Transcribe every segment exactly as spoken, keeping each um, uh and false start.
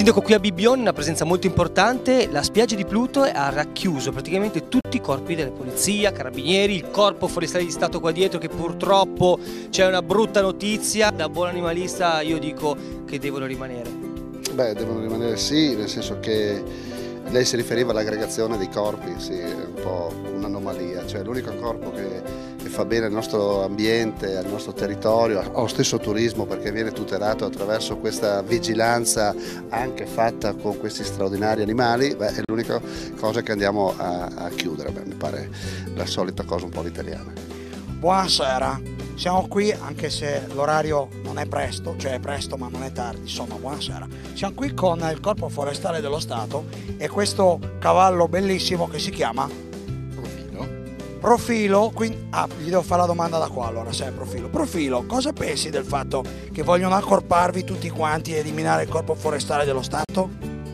Sindaco, qui a Bibbione una presenza molto importante, la spiaggia di Pluto ha racchiuso praticamente tutti i corpi della polizia, carabinieri, il corpo forestale di Stato qua dietro che purtroppo c'è una brutta notizia. Da buon animalista io dico che devono rimanere. Beh, devono rimanere sì, nel senso che lei si riferiva all'aggregazione dei corpi, sì, è un po' un'anomalia, cioè l'unico corpo che, che fa bene al nostro ambiente, al nostro territorio, allo stesso turismo, perché viene tutelato attraverso questa vigilanza anche fatta con questi straordinari animali, beh, è l'unica cosa che andiamo a, a chiudere, beh, mi pare la solita cosa un po' all'italiana. Buonasera, siamo qui anche se l'orario non è presto, cioè è presto ma non è tardi, insomma buonasera. Siamo qui con il Corpo Forestale dello Stato e questo cavallo bellissimo che si chiama? Profilo. Profilo, quindi, ah, gli devo fare la domanda da qua allora, se è Profilo. Profilo, cosa pensi del fatto che vogliono accorparvi tutti quanti e eliminare il Corpo Forestale dello Stato?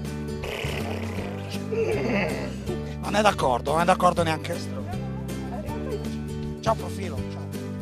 Non è d'accordo, non è d'accordo neanche. Ciao Profilo, ciao.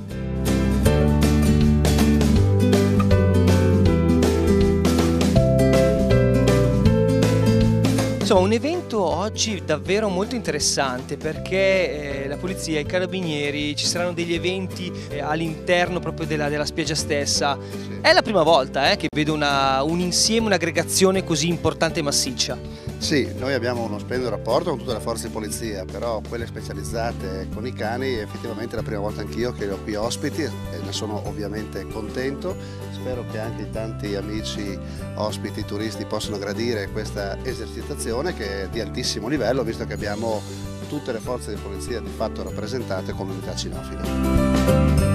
Insomma, un evento oggi davvero molto interessante perché eh, la polizia, i carabinieri, ci saranno degli eventi eh, all'interno proprio della, della spiaggia stessa. Sì. È la prima volta eh, che vedo una, un insieme, un'aggregazione così importante e massiccia. Sì, noi abbiamo uno splendido rapporto con tutte le forze di polizia, però quelle specializzate con i cani effettivamente è la prima volta anch'io che li ho qui ospiti e ne sono ovviamente contento. Spero che anche i tanti amici ospiti, turisti possano gradire questa esercitazione che è di altissimo livello, visto che abbiamo tutte le forze di polizia di fatto rappresentate come unità cinofile.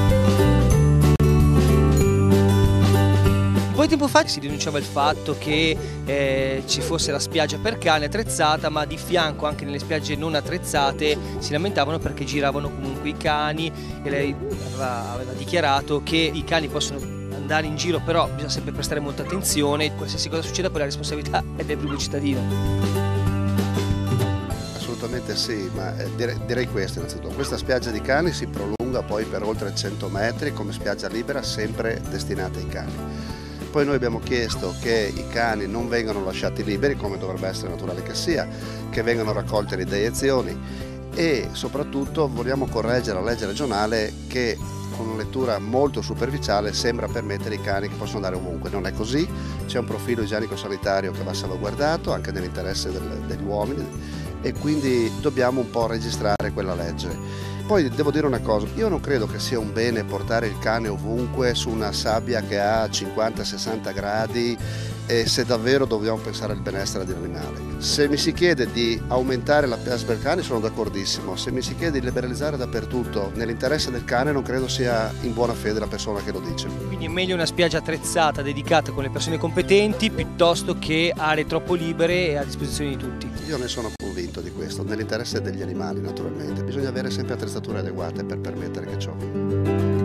Un po' di tempo fa si denunciava il fatto che eh, ci fosse la spiaggia per cani attrezzata, ma di fianco anche nelle spiagge non attrezzate si lamentavano perché giravano comunque i cani e lei aveva, aveva dichiarato che i cani possono andare in giro, però bisogna sempre prestare molta attenzione, qualsiasi cosa succeda poi la responsabilità è del primo cittadino. Assolutamente sì, ma direi, direi questo innanzitutto, questa spiaggia di cani si prolunga poi per oltre cento metri come spiaggia libera sempre destinata ai cani. Poi noi abbiamo chiesto che i cani non vengano lasciati liberi, come dovrebbe essere naturale che sia, che vengano raccolte le deiezioni e soprattutto vogliamo correggere la legge regionale che con una lettura molto superficiale sembra permettere ai cani che possono andare ovunque. Non è così, c'è un profilo igienico-sanitario che va salvaguardato anche nell'interesse del, degli uomini e quindi dobbiamo un po' registrare quella legge. Poi devo dire una cosa, io non credo che sia un bene portare il cane ovunque su una sabbia che ha cinquanta sessanta gradi e se davvero dobbiamo pensare al benessere dell'animale. Se mi si chiede di aumentare la piazza per cani sono d'accordissimo, se mi si chiede di liberalizzare dappertutto nell'interesse del cane non credo sia in buona fede la persona che lo dice. Quindi è meglio una spiaggia attrezzata, dedicata con le persone competenti, piuttosto che aree troppo libere e a disposizione di tutti. Io ne sono convinto di questo, nell'interesse degli animali naturalmente, bisogna avere sempre attrezzature adeguate per permettere che ciò avvenga.